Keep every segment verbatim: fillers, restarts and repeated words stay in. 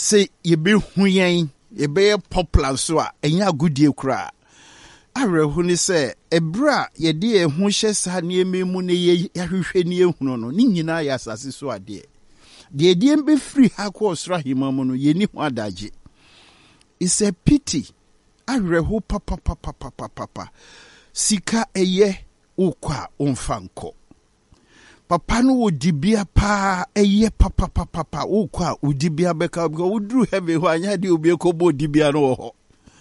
say ye be huyen, ye be popular so a enya goodie kra. Arehu ni say ebra ye de ehu hye sa ne ememu ne ye yahwehwe ne ehunu no ni nyina ya asase so ade. De de be free ha ko osra himamu no ye ni ho adaje. It's a pity. Arehu papa papa papa papa. Sika eye ukwa umfanko. Papa no udibia pa eye papa papa papa ukwa udibia beka because udru heavy ho anya de obi ekobo udibia no ho.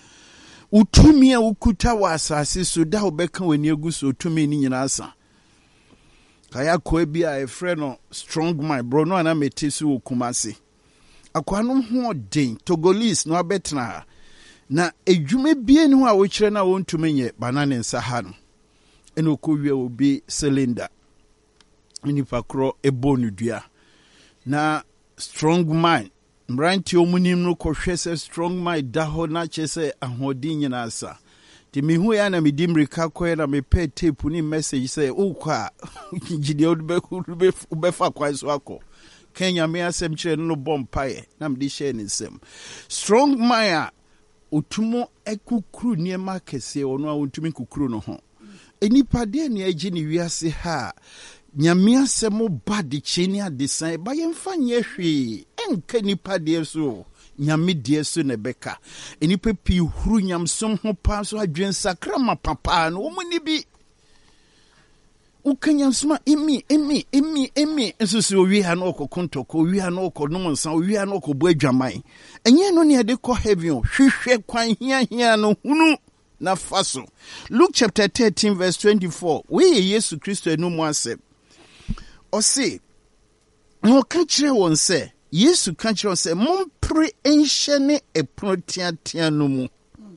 Utumi a ukuta wa asase so da obeka wani egu so utumi ni nyina asa. Kaya ko bia e frɛ no strong mind bro no ana metesi okumase. Akwa no ho den Togolese no abetna na edwume bie ne ho a wo kyerɛ na wontumi nye banane nsa ha no. Ene okɔwie obi cylinder. Nipa kro ebonu dua. Na strong mind Mranti omunim no kohwe se strong mind da ho na kyese ahodin nyina asa. Ti mi hu ya na mi dimrika koe na me pe tape ni message say ukwa gidi odbe ube fa kwa so akọ. Kenya me asem kire no bompae na me di share ni nsem. Strong mind otumo ekukuru niema kese ono a ontumi kukuru no ho. Enipa de na agi ni wiase ha nyame asem ba de cheni adesan ba yemfa nye hwe enka nipa de so nyame de so ne beka enipa pi huru nyamsom ho pa so adwen sakra ma papa no wo ni bi ukanyamsoma emi emi emi emi enso so wi ha no okokonto ko wi ha no okonom nsa wi ha no okobo adwaman enye no ne de ko heaven hwehwe kwan hia hia no hunu na faso. Luke chapter thirteen verse twenty-four. We Yesu Kristo enu mu asem. O se no ka kire won se Yesu ka kire won se mompre enhyene eprotiatia no mu.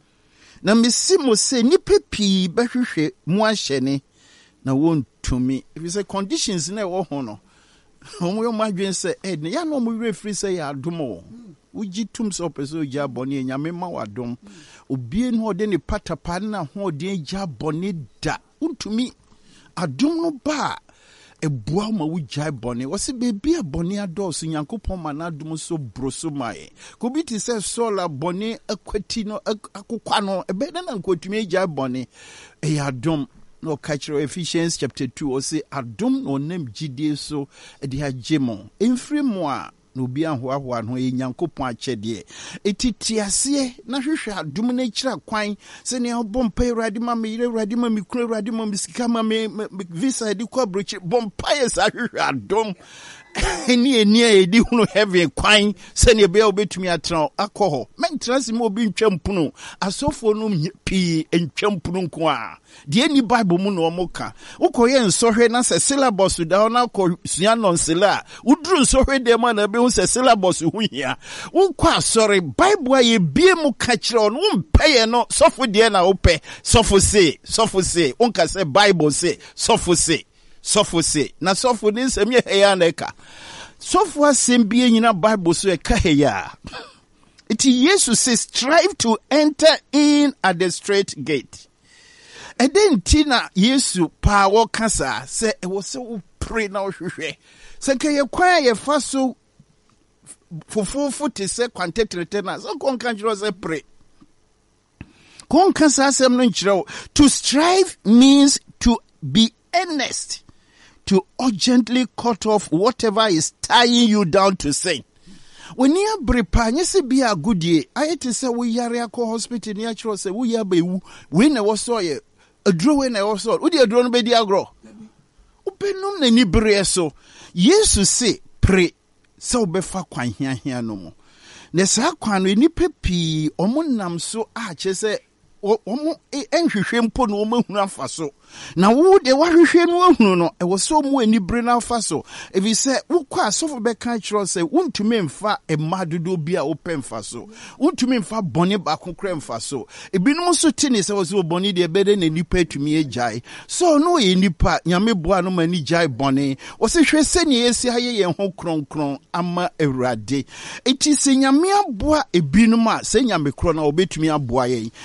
Na mesi mo se nipa pii bahwehwe mu ahyene na won tumi. If you say conditions na wo ho no. Omo yo madwen se eh ya no mo refri se ya adomo. Uji tumso peso ja boni nyame ma wadom. Obie no de ne patapa na ho de ja boni da. Untumi adom no ba ebua ma wujai boni. Wasi bebi a boni ados nyankopon ma na adom so broso mai. Ko bi ti se sola boni akwati no akokwa no ebe na nkotumi ja boni. E adom no catch Ephesians chapter two or say adom no nem gidie so e de agemo. Enfri mo a no bi ahoahoa no e nyankopon akyede etitiase na hwehwe adom na kira kwan se ne obompa Awurade ma me yire Awurade ma me kura Awurade ma me sika ma me visa di kwa brochi bompa ye sa hwehwe adom eni eni e di hunu heaven kwan se ne bia obetumi atra akọ mentrasi mo obi ntwampuno asofo no pi ntwampuno nko a de ni bible mu no omoka ukoye nsohwe na se syllabus da na ko sua nonsela udru nsohwe de ma na be hu se syllabus hu hia ukwa sorry bible aye bie mu ka kire on umpeye no sofo de na ope sofo se sofo se unka se bible se sofo se sofo se na sofo ni nsem ye heya na eka sofo asem bie nyina bible so e ka heya it Jesus says strive to enter in at the straight gate. And then Tina Yesu pa wo kasa se e wo se wo pray na wo hwehwe se ka ye kwan ye faso fofofu te se kwantetrete na so kon kan jiro se pray kon kasa asem no nchiro. To strive means to be earnest, to urgently cut off whatever is tying you down to sin. When you brepa nyese bia goodie ayete se wo yare akọ hospital ni akiro se wo ya bewu we na wo so ye adro we na wo so wo di adro no be di agro ubenum na ni bre so Yesu se pre se obefa kwan hia hia no mo na sa kwan no ni pepi omonam so a chese omo enhwehwe mpo no omahunu afaso na wo de wahwehwe no ahunu no e wo so mu ani bre na afaso if you say wo kwa sofo be kan kiro say wontumi mfa e madodo bia wo pemfa so wontumi mfa bone ba kokra mfa so ebinum so tini say wo so bone de bede na nipa atumi agyae so no ye nipa nyame boa no mani gyae bone wo se hwe seni esi haye ye ho kronkron ama Awurade eti se nyame aboa ebinum a se nyame kro na obetumi aboa ye ada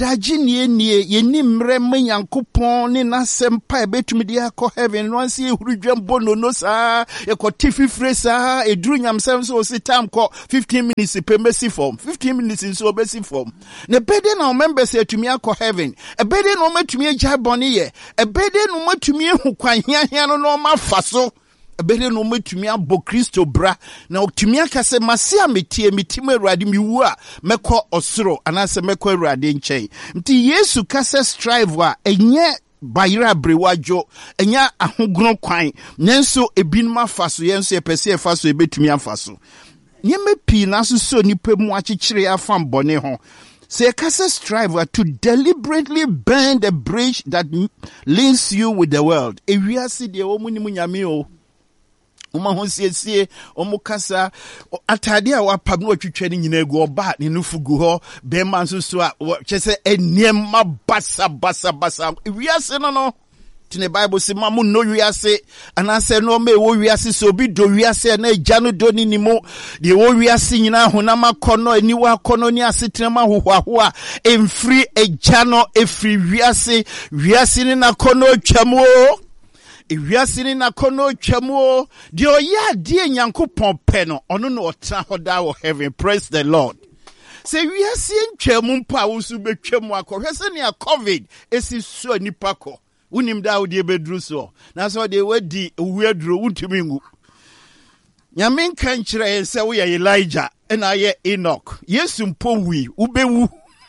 daji nie nie yeni mre me Nyankopon ne nasem pa betumi de akọ heaven no anse ehuru dwambo no no saa e ko tifi fresa eduru nyamsem so si time ko fifteen minutes pe mesi form fifteen minutes so besi form ne bede na members etumi akọ heaven e bede no matumi agya bone ye e bede no matumi ehu kwan hiahia no no mafaso ebere no metumi abo Kristo bra na otumi akase mase ametie mitim Awurade miwu a mekọ osoro anase mekọ Awurade nkyɛn nti Yesu kase strive a enye bayira brewajo enya ahogrono kwan nenso ebinum afaso yenso epese efaso ebetumi afaso nyeme pi na so so nipa mu akyekyere afam bone ho. Say kase strive to deliberately burn the bridge that links you with the world. Ewiase de omuni munyame o Uma honsiesie omu kasa atade a wapam no atwitwa ni nyina egu oba ne nufu gu ho be man so so a kyese eniem basa basa basa wiase no no tine Bible say mamu no wiase anase no me wo wiase so bi do wiase na agya no do ni nimo de wo wiase nyina honam akono aniwa akono ni asetrema hohoaho a emfiri agya no efiri wiase wiase ni na kono twamo Ewiase ni na kono twamo de oya de Nyankopon pe no ono no otra hoda wo heaven. Praise the Lord. Se wiase ntwamu mpa wo su betwamu akọ hwese ne a covid esi so nipa ko unim da wo de bedru so na so de wadi owiaduro untumi ngu nyame nka nkyerɛ se wo ye Elijah na ye Enoch Yesu mpo wi ubewu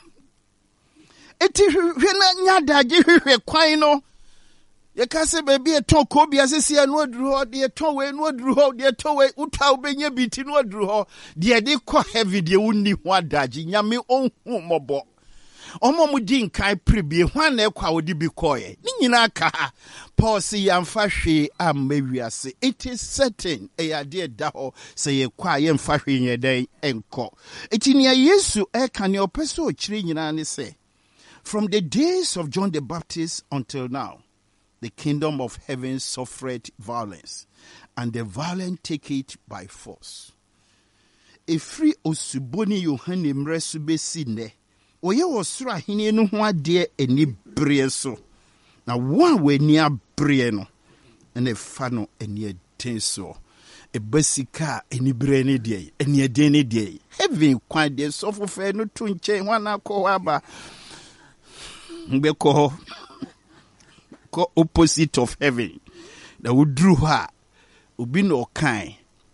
eti hwe na nyadaje hwehwe kwan no ye kase baby e ton ko bia sesi anu aduru ho de ton we anu aduru ho de ton we uta obenya biti no aduru ho de de kɔ heavy de wonni ho adaji nyame onhu mobo omo mu di nkan prebie hwan na ekwa wodi bi koye ni nyina ka ha Paul si yamfa hwe amawiase. It is certain e ade da ho se ye kwa ye mfa hwe nyeden enko eti ne Yesu e ka ne opeso okire nyina ne se from the days of John the Baptist until now the kingdom of heaven suffered violence, and the violent take it by force. Efri osuboni Yohane mresu besine. Oye osura hini no ho ade eni brie so. Na one we ni abrie no. Ene fa no eni eden so. E basika eni brie ne de. Eni eden ne de. Heaven kwan de so fofe no to nche hwana ko aba. Mbe ko opposite of heaven. That would drew her. Ubi no kind.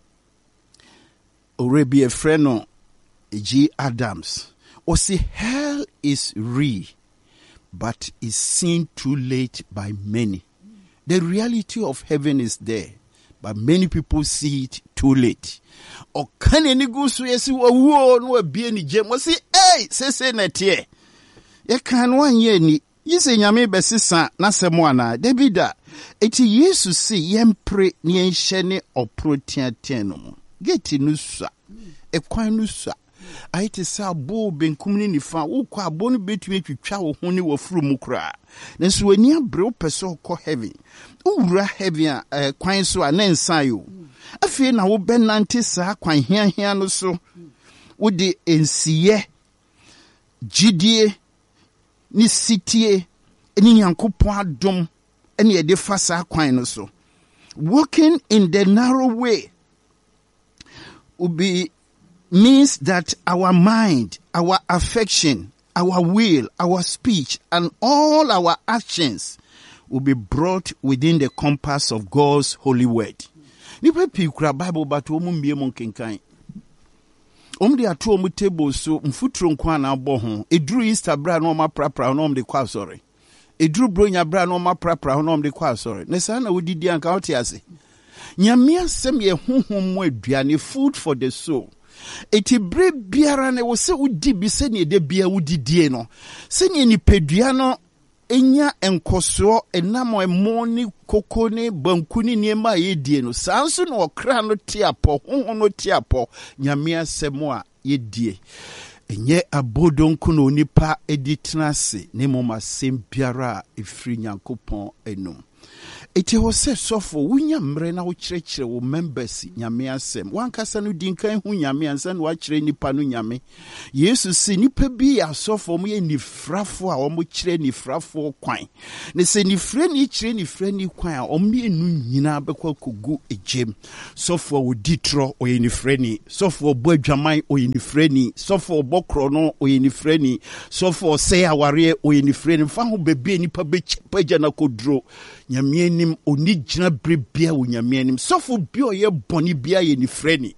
Orebi a friend no G. Adams. Or say hell is real, but is seen too late by many. The reality of heaven is there, but many people see it too late. Or can any go so yes, wo no be any gem? Was say, hey, say say net ye. Ye can one year ni. Yese nyame besisa na semwana Davida eti Yesu se yempre ni enhye ne oprotiaten no geti nusa ekwan nusa aite sa bo benkum ni nifa wo kwa bo no betumi twitwa wo ho ni wafuru mu kra nanso wani abre opeso ko heaven ura heaven a kwan so anensan yo afi na wo benante sa kwan hia hia no so wo de ensiye gidie ni sitie ni Nyankopon adom ene ye de fasa kwan no so walking in the narrow way will be means that our mind, our affection, our will, our speech and all our actions will be brought within the compass of God's holy word. Ni pe kura Bible but wo mbie mo kenkan omde ato omu table so mfuturo nkwa na abɔ ho eduru Easter bra na oma prapra na omde kwa sorry eduru bronya bra na oma prapra na omde kwa sorry ne sa na wodidi anka wote ase nyame asɛm ye honhom mo aduane food for the soul eti bre biara na wo se wodi bi se ne de bia wodidie no se ne nipadua no enya enkoso enamo emo ni koko ni banku ni niema yedie no sanso no okra no tiapo honhom no tiapo nyame asɛm a yedie enye abodonku no nipa editrase ne moma sem biara efri Nyankopon enum Iti ho se sofo wunya mre na wo kyerɛkyerɛ wo members nyame asɛm wankasa no dinkan hu nyame ansa na wa kyerɛ nipa no nyame Yesu se nipa bi asofo mo ye nifrafo a wo kyerɛ nifrafo kwan ne se nifre ni kyerɛ nifre ni kwan a omie nu nyina bekɔ kogu ejem sofo wo ditro o ye nifre ni sofo bo adwaman o ye nifre ni sofo bokro no o ye nifre ni sofo se aware o ye nifre ni fa ho bebe nipa be pagya na kodro nyame oni gyina brebia wo nyame anim sofo bi oyɛ bɔne bia yɛ ni frɛni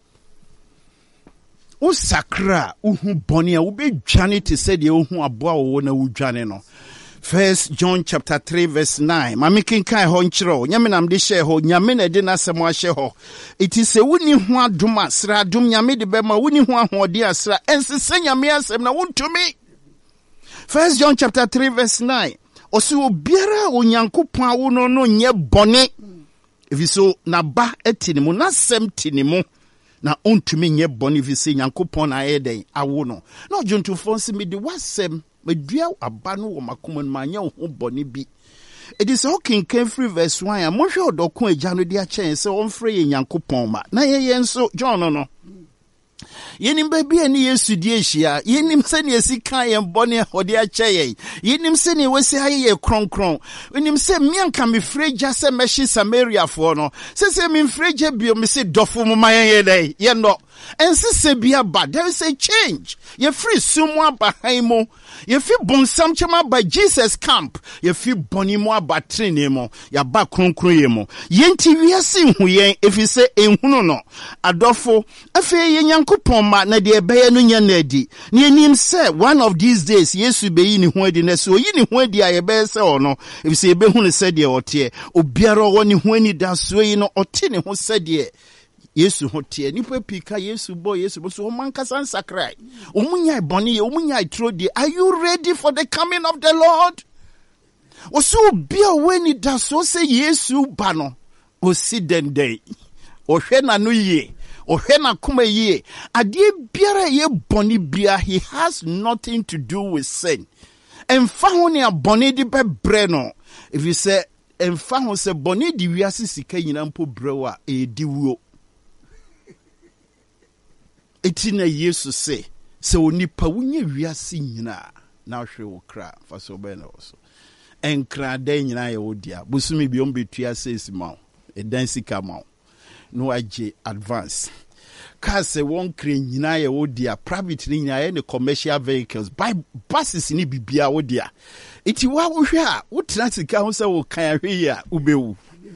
o sakra uhu bɔne a wo be dwane te sɛ deɛ uhu aboa wo na wo dwane no First John chapter three verse nine mame kenkan ho nkyerɛ nyame nam de hyɛ ho nyame na de nasɛm ahyɛ ho iti sɛ woni ho adom a sra adom nyame de bɛma woni ho ahoɔde asra ɛnsesɛ nyame asɛm na wontumi First John chapter three verse nine Osi obiara onyankopɔn awo no no nye bɔne efiso na ba etinimu na sem tinimu na ontumi nye bɔne efise nyankopɔn na ayɛden awo no na ɔdwontofo nsi me de wasɛm medua aba no wɔ makoma no manya ho bɔne bi it is okay can free verse one a mohwe odoko agya no de akyɛn sɛ ɔmfrɛ yɛ nyankopɔn ma na yɛ yɛ nso John no no Yenim baby ani Yesu die hia yenim se ne esi kan ye mbone hode akyɛ ye yenim se ne wesi aye ye kronkron yenim se mianka me freja se meshi Samaria fo no se se me freja bio me se dofo mu mayen ye dai ye no ense se bia ba there is a change ye free sumu abahan mu ye fi bonsam chema ba Jesus camp ye fi boni mu abatrene mu ya ba kronkron ye mu yenti wiase hu yen efise enhunu no adofo afi ye nyankopɔn ma na de ebeye no nya na di ne enim se one of these days Yesu be yi ne ho adi na so yi ne ho adi a ye be se ono efise ebe hu ne se de ote obiara wo ne ho ani da so yi no ote ne ho se de Yesu hotie nipa pika Yesu boy Yesu bo so o man kasa nsakrai o munya boni ye o munya trodi are you ready for the coming of the Lord o so bia weni da so say Yesu ba no o si den day o hwe na no ye o hwe na kuma ye ade biara ye boni bia he has nothing to do with sin emfa ho ne aboni di bebre no if you say emfa ho se boni di wiase sika nyina mpo brewa e di wuo Etina Yesu se se onipa wunye wiase nyina na hwe wo kra fa so be na so enkra dan nyina ye wodia busumi bi on betua sesi ma e dan sika ma no age advance ka se won kra nyina ye wodia private nyina ye ne commercial vehicles by buses ni bibia wodia iti wa wo hwe a wo tena sika ho se wo kan hwe ya ubewu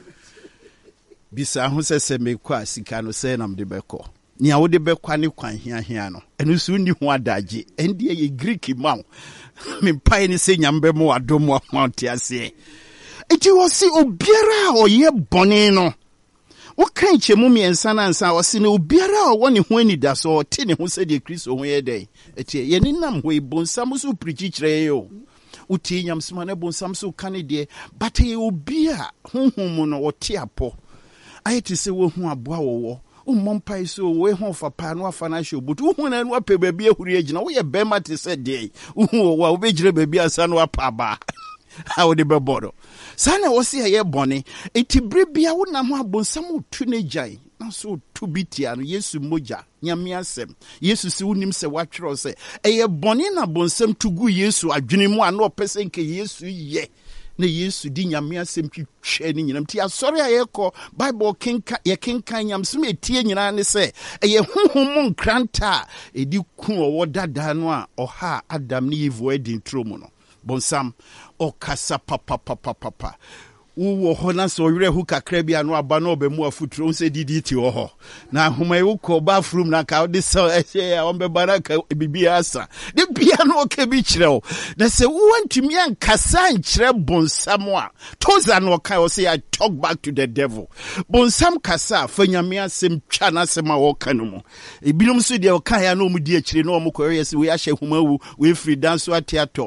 bisa ho se se me kwa sika no se nam de beko ni a wode bekwa ne kwan hia hia no enu so ni ho adaje ende ye Greek ma me pai ni se nyambe mo adomo amount ase eti wo si obiara oye bone no wo kan chemu miensa na nsa wo si ne obiara o woni ho ani da so te ne ho se de Kristo ho ye dai eti ye ni nam ho ibonsam so preach kire yo uti nyamsima ne bonsam so kan de but ye obia honhom no wo te apo ayeti se wo hu aboa wo Umompai so we hon fa pa no afa na hye obutu hu na no apɛ baabi ahuri agina wo ye bema te sɛ de hu wa wo begire baabi asa no apa ba ha wo de bebodo sana wo se ye bɔne etibire bia wo na ho abonsam otu ne gyan na so to bitia no Yesu moja nyame asɛm Yesu se wonim sɛ watwerɛ sɛ eye bɔne na bonsam tugu Yesu adwene mu a no pɛsɛ nke Yesu ye na Yesu di nyame asɛm twitwa ni nyinam ti asɔre a yɛkɔ Bible kenka ye kenka nyam so metie nyina ne sɛ ɛyɛ honhom nkranta edi ku ɔwɔ dada no a ɔha Adam ne Eve edi ntromu no bonsam ɔkasa papa papa papa wo ho na so werɛ hu kakra bia no aba no obemu afuturo nse didi ti wo ho na homa e wo ko ba frum na ka de so ehye a ombe baraka bibia asa de bia no ka bi kyerɛw na se wo antumi ankasa nkyerɛ bonsam a toza no ka o say I talk back to the devil bonsam kasa fa nyame asem twa na asem a wo ka no mu ebinom so de o ka ya no mu di akyire no mo ko yesi we ahye homa wu we free dance atiato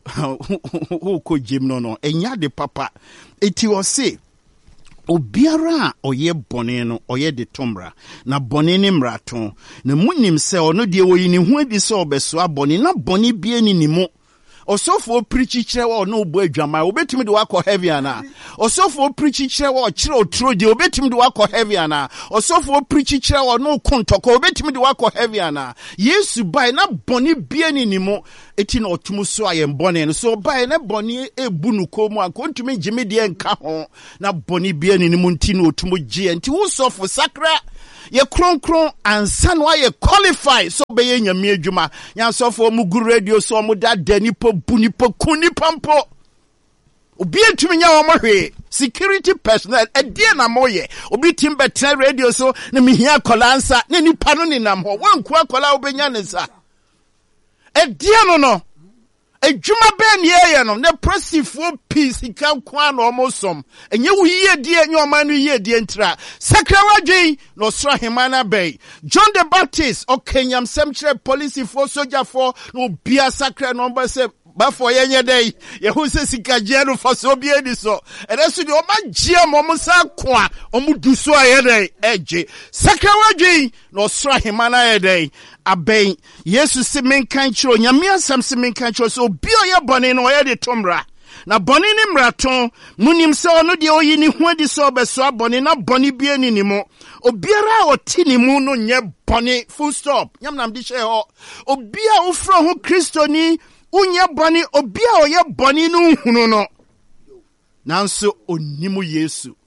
wo ko jim no no enya de papa eti o se obiara oye bɔne no oye de tomra na bɔne ne mrato na munim se ono de wo yini hu adi se obeso abɔne na bɔne bie ni ni mu Osofo preach chire wa no bo adwama obetimi de wakọ heavy ana osofo preach chire wa chire otroje obetimi de wakọ heavy ana osofo preach chire wa no kontoko obetimi de wakọ heavy ana Yesu bai na boni bia ni nimo eti na otumu so ayem boni so bai na boni ebu nu komu akontumi gime de enka ho na boni bia ni nimo nti na otumu gye nti wo sofo sakra ye kron kron ansa no ye qualify so be ye nyame adwuma nya sofo mu gu radio so mu da dani po buni po kuni pampo obi etumi nya wo hwe security personnel edie na moye obi tim betre radio so na mihia kolansa na nipa no ninam ho wanku akola obenya ne sa edie no no adwuma be ne ye no na prosifo peace kan kwa na omosom enye wo yie die enye oman no yie die ntra sakrawadwen no sra hemana bay John the Baptist o kenyam semchre police for soldier for no bia sakra number se ba for yenye dey ye hu se sikaje no for so bia ni so ereso de o ma gia mom sa kwa o mu du so aye dey eje sakrawadwen no sra hemana ye dey abey Yesu se menkan chiro nyame asam se menkan chiro so bi oye bone no oye de tomra na bone ni mraton munim se ono de oyi ni hu adi so obeso bone na bone bi ani ni mo obiara oti ni mu no nye bone full stop nyam nam di she ho obia ofro ho Kristo ni unye bone obia oye bone no hunu no nanso onimu Yesu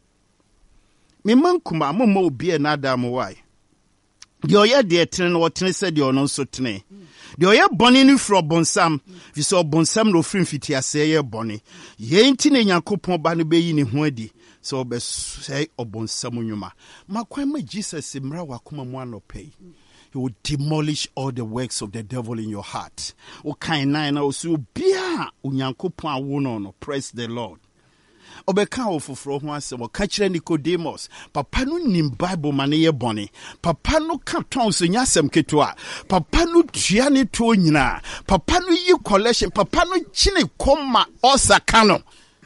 me mankuma mo mo obia na adam why de oye de tene no tene se de ono so tene de oye boni ni fro bonsam fi so bonsam no frim fiti ase ye boni ye nti ne Yakobon ba no beyi ne ho adi so be say obonsam nwuma makwan ma Jesus mra wakoma mu anopai he will demolish all the works of the devil in your heart o kan nine na so bia Yakobon awo no no praise the Lord Obeka ofofro ho asem ka kire Nicodemus papa no nim Bible ma ne ye bone papa no ka ton so nyasem ketua papa no tua ne to nyina papa no yi collection papa no chine koma osaka no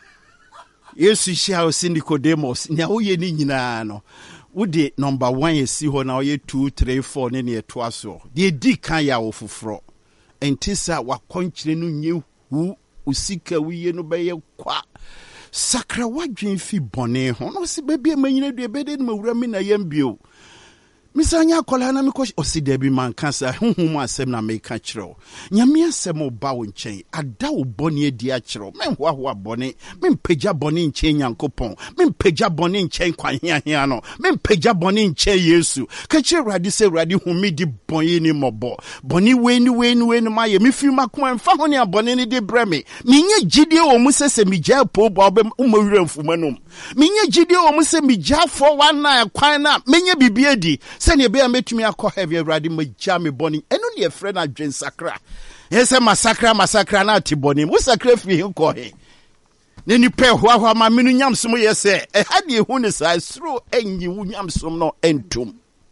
Yesu shia o Nicodemus nya wo ye ni nyina no wode number one esi ho na oye two three four ne ne to aso de di kan ya ofofro entisa wakonkyire no nye hu usika wiye no be ye kwa sakra wadwen fi bone ho no se bebia manyina du ebede no mawura mi na yambio misanya akola na mekɔ oside bi man kansa honhom asɛm na meka kyerɛw nyame asɛm oba wo nkyɛn ada wo bone adi akyerɛw menhoahoa bone mempagya bone nkyɛn Nyankopɔn mempagya bone nkyɛn kwaheahea no mempagya bone nkyɛn Yesu ka kyerɛ Awurade sɛ Awurade humi di bone ni mɔbɔ bone we ni we ni we ni maye mefi makoma mfa ho ne abone ni de brɛ me menye gidie wɔ mu sɛ sɛ megya po ba obɛ umawura mfuma nom menye gidie wɔ mu sɛ megya fo wana kwan na menye bibie di sɛne be ametumi akɔ heavy Awurade magya me bɔne ɛno ne yɛfrɛ no adwen sakra yɛsɛ masakra masakra na ate bɔne wo sakra fi he kɔ he ne nipa hoahoa ma menu nyamsom yɛ sɛ ɛha de hu ne saa suro anyi wo nyamsom no entum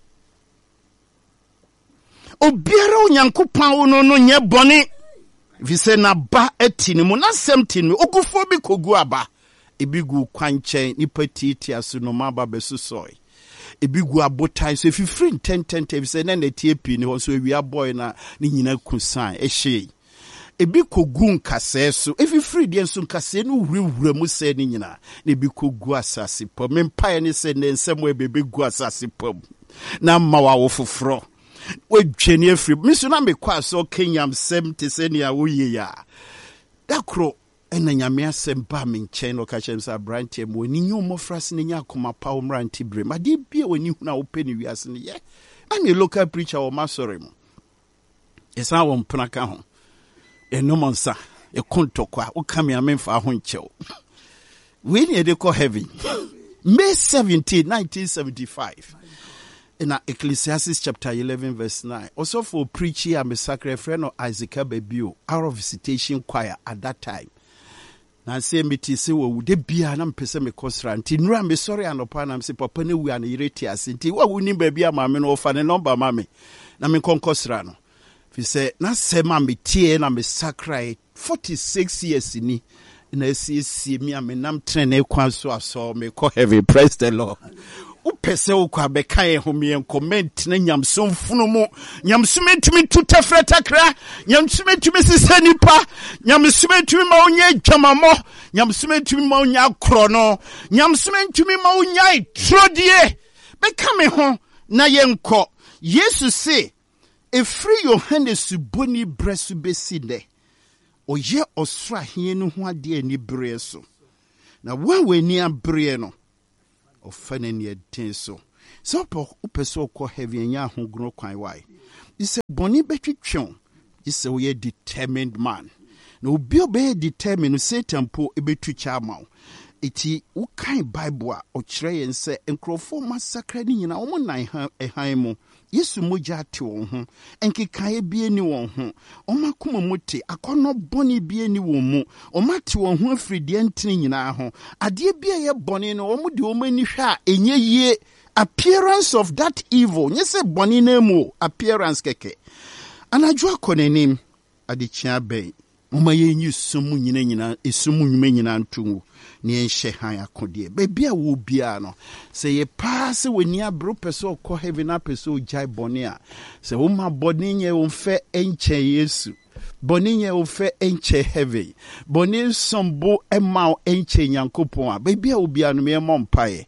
obiara Onyankopɔn wo no no nyɛ bɔne fi sɛ na ba ati ne mu na sɛm ti no ogufo bi kogu aba ebi gu kwankyɛn nipa titi aso no ma ba besusoi ebi gu abotai so if free ten ten ten say na tie pi ne ho so wi aboy na ne nyina kusan ehye ebi kogu nkase so if free de so nkase no wurewura mu se ne nyina na ebi kogu asase pom mempae ne se ne nsem we bebe gu asase pom na ma wa wo foforo we dwene afri miso na me kwa so kenyam sem te se ne a wo ye ya dakro ena nyame asem ba me nkyɛn no ka kyerɛ msa brantie mo ni nyu mo frase ne nya akoma pa wo mranti bre ma de bia wani hu na wo pɛ ne wiase ne ye na local preacher wo masori mo esa wo mpena ka ho eno monsa e kontokwa wo ka me amemfa ho nkyɛw we ni de kɔ heaven May seventeenth nineteen seventy-five in Ecclesiastes chapter eleven verse nine also for preaching a massacre friend of Isaac Babio out of visitation choir at that time. Na say me ti say wo de bia na mpese me kosra nti nura me sorry anopa na me say papa ne wi an yireti ase nti wa woni ba bia ma me no ofa ne number ma me na me konkosra no fi say na say ma me tie na me sacred forty-six years ni na see see me am nam trene kwan so aso me call heavy praise the Lord upese ukwa bekaye humie comment na nyamso mfunu mu nyamsume tumi tutafra takra nyamsume tumi sise nipa nyamsume tumi ma onye dwamamo nyamsume tumi ma onya krono nyamsume tumi ma onya trodie bekame ho na yenko Yesu se efri Yohanes boni bresu beside oye osra hie no ho ade ani bre so na wawe ni abre no ofane ni eden so so po upeso ko heavy anya ho gro kwan why he said boni betwetwon he said we are determined man na obi obe determined Satan po ebetu chama iti ukai Bible a okire yen se enkrofo massacre ni nyina wo nan ehan mu Yesu moja te won ho enkekae bie ni won ho omakoma muti akono boni bie ni won mu omate won ho afridi entene nyina ho ade bie ye boni no omo de omani hwa enye yie appearance of that evil nyese boni na mu appearance keke anadwo akonenim ade chia ben moma ye nyi sumu nyina nyina esumu nyuma nyina ntungu ni enhye han akode bebia wo bia no se ye pass weni abro peso ko heaven na peso jai boni a se wo ma boni nye wo mfe enche Yesu boni nye wo fe enche heaven boni sombo ema enche Nyankopon a bebia wo bia no me mo mpae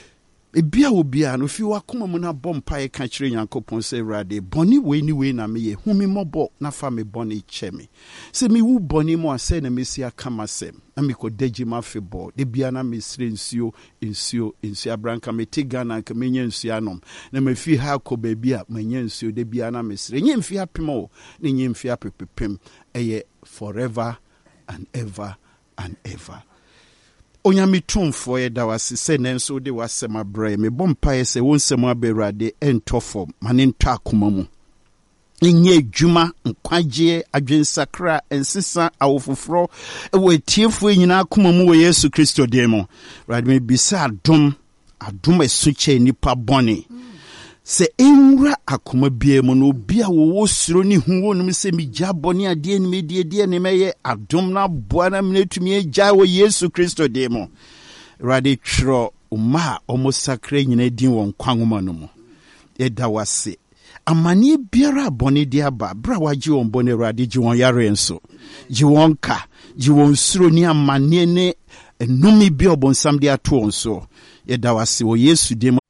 ebia wo bia no fi wakoma mu na bom pae ka kire Nyankopon se rade boni we ni we na me ye humi mobo na fa me boni cheme se mi wu boni mo ase na mesi aka masem na me ko daji ma fe bo de bia na me sire nsuo nsuo nsuo abranka me tiga na ka me nya nsuo anom na me fi ha ko ba bia me nya nsuo de bia na me sire nya mfi apem o na nya mfi apepepem eye forever and ever and ever. Onyami tumfo ye da wase se nenso de wasema bre me bompae se wonsem aberade entofo mane nto akoma mu enye adwuma nkwaje adwensakra ensisa awofoforo ewo etiefo nyina akoma mu wo Yesu Kristo demo rade me bisa adom adom esuche nipa boni se enwura akoma bia mu no bia wo suro ni hu wonum se mi gya boni ade ni me die die ne meye adom na boa na menetumi agya wo Yesu Kristo demo rade twro uma omosakra nyina din won kwanwoma no mu eda wase amani biara boni dia ba bra waji won boni rade ji won yare enso ji won ka ji won suro ni amani ne enumi bi obonsam dia to onso eda wase wo Yesu demo